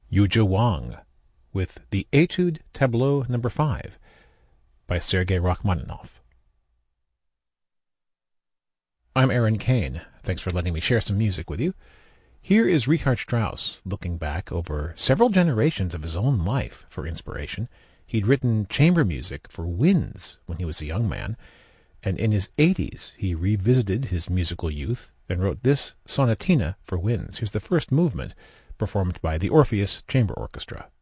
Yuzha Wang with the Etude Tableau No. 5 by Sergei Rachmaninoff. I'm Aaron Kane. Thanks for letting me share some music with you. Here is Richard Strauss looking back over several generations of his own life for inspiration. He'd written chamber music for winds when he was a young man, and in his 80s he revisited his musical youth and wrote this sonatina for winds. Here's the first movement, performed by the Orpheus Chamber Orchestra.